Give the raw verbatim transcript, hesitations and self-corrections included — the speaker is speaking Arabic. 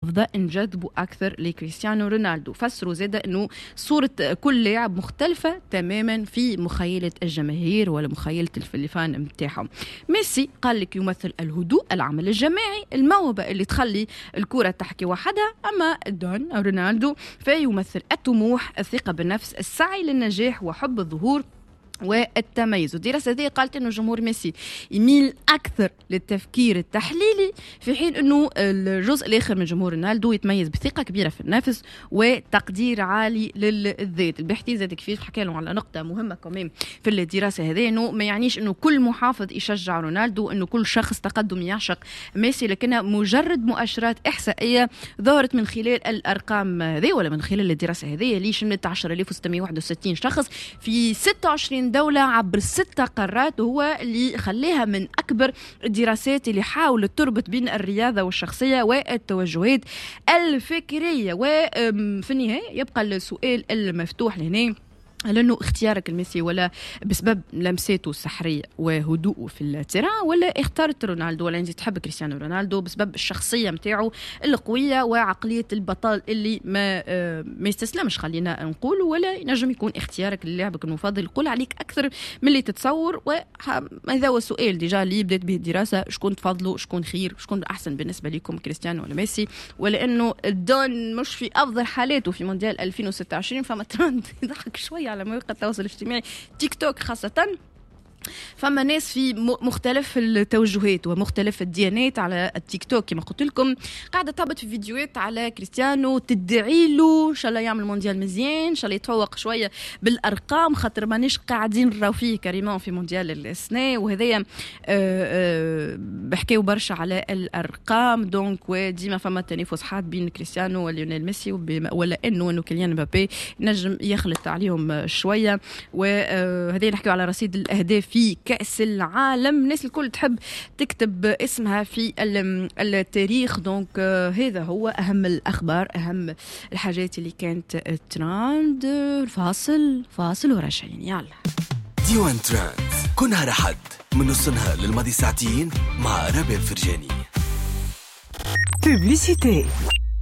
محافظة انجذبوا أكثر لكريستيانو رونالدو. فسروا زادة أنه صورة كل لاعب مختلفة تماما في مخيلة الجماهير ولا مخيلة الفلفان متاعهم. ميسي قال لك يمثل الهدوء، العمل الجماعي، الموهبة اللي تخلي الكرة تحكي وحدها. أما دون رونالدو فيمثل الطموح، الثقة بالنفس، السعي للنجاح وحب الظهور والتميز. الدراسة هذه قالت أنه جمهور ميسي يميل أكثر للتفكير التحليلي، في حين أنه الجزء الآخر من جمهور رونالدو يتميز بثقة كبيرة في النفس وتقدير عالي للذات. الباحثين زاد كيف حكى لهم على نقطة مهمة كمان في الدراسة هذه، أنه ما يعنيش أنه كل محافظ يشجع رونالدو، أنه كل شخص تقدم يعشق ميسي، لكنها مجرد مؤشرات إحصائية ظهرت من خلال الأرقام هذه ولا من خلال الدراسة هذه اللي شملت عشرة آلاف وستمائة وواحد وستين شخص في ستة وعشرين دولة عبر ستة قارات، وهو اللي خليها من أكبر الدراسات اللي حاولت تربط بين الرياضة والشخصية والتوجهات الفكرية. وفي النهاية يبقى السؤال المفتوح لهنا، لأنه اختيارك الميسي ولا بسبب لمساته السحرية وهدوءه في التيران، ولا اختارت رونالدو ولا انت تحب كريستيانو رونالدو بسبب الشخصية متاعه القوية وعقلية البطل اللي ما ما يستسلمش خلينا نقول، ولا ينجم يكون اختيارك للاعبك المفضل يقول عليك أكثر من اللي تتصور. وهذا هو السؤال ديجا اللي بدأت به الدراسة، شكون تفضلوا، شكون خير، شكون أحسن بالنسبة لكم، كريستيانو ولا ميسي؟ ولأنه الدون مش في أفضل حالاته في مونديال ألفين وستة وعشرين، فما ترند يضحك شوية على مواقع التواصل الاجتماعي تيك توك خاصة، فما ناس في مختلف التوجهات ومختلف الديانات على التيك توك كما قلت لكم قاعدة تهبط في فيديوهات على كريستيانو تدعي له ان شاء الله يعمل مونديال مزيان، ان شاء الله يتفوق شويه بالارقام، خاطر مانيش قاعدين نراو فيه كريمان في مونديال السنه. وهذايا بحكيو برشا على الارقام دونك، وديما فما تنافس حاد بين كريستيانو وليونيل ميسي، ولا انه انه كيليان مبابي نجم يخلط عليهم شويه. وهذايا نحكيو على رصيد الاهداف في كأس العالم، الناس الكل تحب تكتب اسمها في التاريخ. دونك هذا هو أهم الأخبار، أهم الحاجات اللي كانت تراند. فاصل فاصل ورجعين يلا. ديوان تراند كل نهار أحد من نص النهار للماضي ساعتين مع ربيع الفرجاني. Publicité.